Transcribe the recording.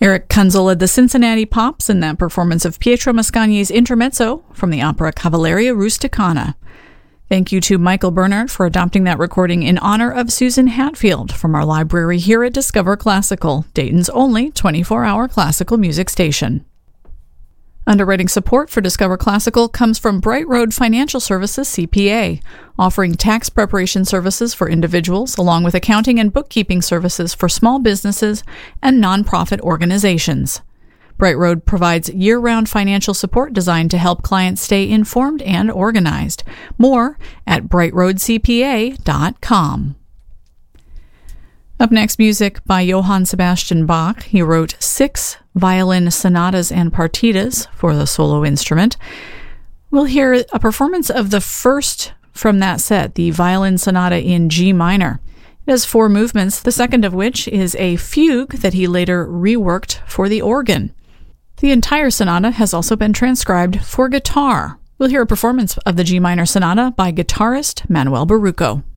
Eric Kunzel led the Cincinnati Pops in that performance of Pietro Mascagni's Intermezzo from the opera Cavalleria Rusticana. Thank you to Michael Bernhardt for adopting that recording in honor of Susan Hatfield from our library here at Discover Classical, Dayton's only 24-hour classical music station. Underwriting support for Discover Classical comes from Bright Road Financial Services CPA, offering tax preparation services for individuals along with accounting and bookkeeping services for small businesses and nonprofit organizations. Bright Road provides year-round financial support designed to help clients stay informed and organized. More at brightroadcpa.com. Up next, music by Johann Sebastian Bach. He wrote 6 violin sonatas and partitas for the solo instrument. We'll hear a performance of the first from that set, the violin sonata in G minor. It has 4 movements, the second of which is a fugue that he later reworked for the organ. The entire sonata has also been transcribed for guitar. We'll hear a performance of the G minor sonata by guitarist Manuel Baruco.